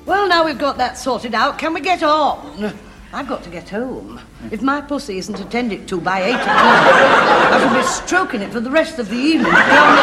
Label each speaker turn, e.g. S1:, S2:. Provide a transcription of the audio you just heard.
S1: Well, now we've got that sorted out, can we get on? I've got to get home. If my pussy isn't attended to by 8 o'clock, I shall be stroking it for the rest of the evening.